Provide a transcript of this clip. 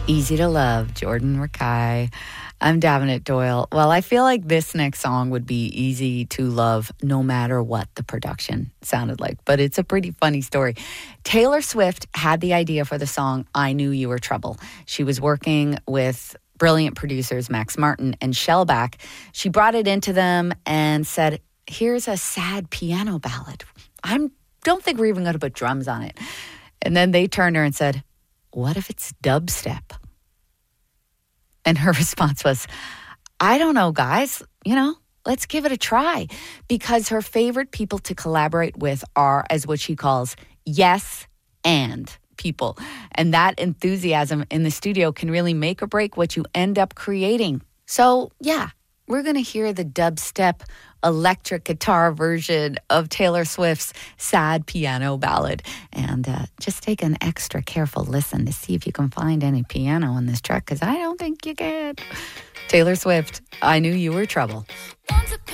Easy to Love, Jordan Rakai. I'm Davenant Doyle. Well, I feel like this next song would be easy to love no matter what the production sounded like, but it's a pretty funny story. Taylor Swift had the idea for the song I Knew You Were Trouble. She was working with brilliant producers Max Martin and Shellback. She brought it into them and said, here's a sad piano ballad. I don't think we're even going to put drums on it. And then they turned her and said, what if it's dubstep? And her response was, I don't know, guys, let's give it a try. Because her favorite people to collaborate with are, as what she calls, yes and people. And that enthusiasm in the studio can really make or break what you end up creating. So, yeah, we're going to hear the dubstep electric guitar version of Taylor Swift's sad piano ballad. And just take an extra careful listen to see if you can find any piano in this track, because I don't think you can. Taylor Swift, I Knew You Were Trouble.